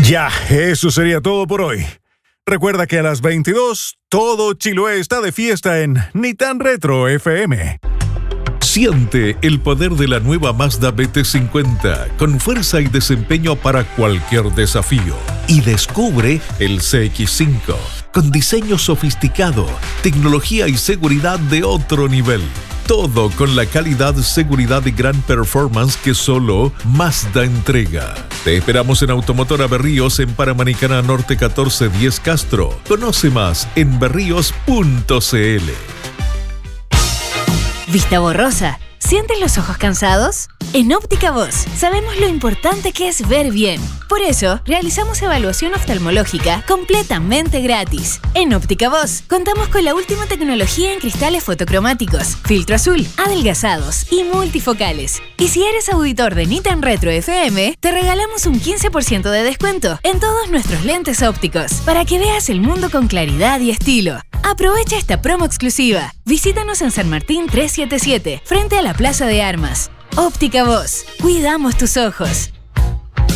Ya, eso sería todo por hoy. Recuerda que a las 22, todo Chiloé está de fiesta en Ni Tan Retro FM. Siente el poder de la nueva Mazda BT50 con fuerza y desempeño para cualquier desafío. Y descubre el CX-5 con diseño sofisticado, tecnología y seguridad de otro nivel. Todo con la calidad, seguridad y gran performance que solo Mazda entrega. Te esperamos en Automotora Berríos en Panamericana Norte 1410 Castro. Conoce más en berríos.cl. ¿Vista borrosa? ¿Sientes los ojos cansados? En Óptica Voz sabemos lo importante que es ver bien. Por eso, realizamos evaluación oftalmológica completamente gratis. En Óptica Voz contamos con la última tecnología en cristales fotocromáticos, filtro azul, adelgazados y multifocales. Y si eres auditor de Ni Tan Retro FM, te regalamos un 15% de descuento en todos nuestros lentes ópticos para que veas el mundo con claridad y estilo. Aprovecha esta promo exclusiva. Visítanos en San Martín 377, frente a la Plaza de Armas. Óptica Voz. Cuidamos tus ojos.